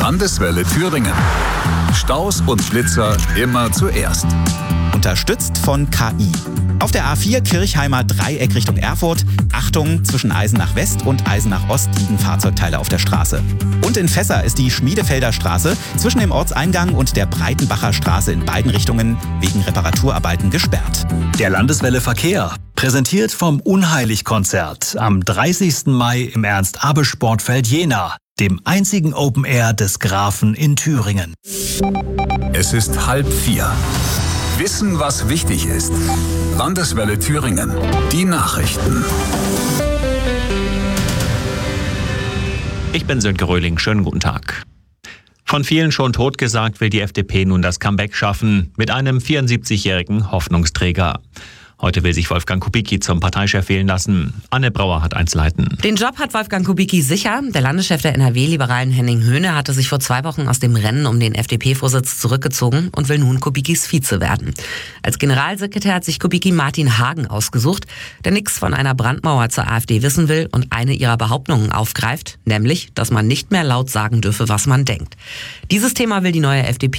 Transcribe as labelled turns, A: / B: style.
A: Landeswelle Thüringen. Staus und Schlitzer immer zuerst.
B: Unterstützt von KI. Auf der A4 Kirchheimer Dreieck Richtung Erfurt. Achtung, zwischen Eisenach West und Eisenach Ost liegen Fahrzeugteile auf der Straße. Und in Fässer ist die Schmiedefelder Straße zwischen dem Ortseingang und der Breitenbacher Straße in beiden Richtungen wegen Reparaturarbeiten gesperrt.
C: Der Landeswelle Verkehr, präsentiert vom Unheilig-Konzert am 30. Mai im Ernst-Abbe-Sportfeld Jena, dem einzigen Open Air des Grafen in Thüringen.
A: Es ist 3:30. Wissen, was wichtig ist. Landeswelle Thüringen. Die Nachrichten.
D: Ich bin Sönke Röhling. Schönen guten Tag. Von vielen schon totgesagt will die FDP nun das Comeback schaffen mit einem 74-jährigen Hoffnungsträger. Heute will sich Wolfgang Kubicki zum Parteichef wählen lassen. Anne Brauer hat Einzelheiten.
E: Den Job hat Wolfgang Kubicki sicher. Der Landeschef der NRW-Liberalen Henning Höhne hatte sich vor 2 Wochen aus dem Rennen um den FDP-Vorsitz zurückgezogen und will nun Kubickis Vize werden. Als Generalsekretär hat sich Kubicki Martin Hagen ausgesucht, der nichts von einer Brandmauer zur AfD wissen will und eine ihrer Behauptungen aufgreift, nämlich, dass man nicht mehr laut sagen dürfe, was man denkt. Dieses Thema will die neue FDP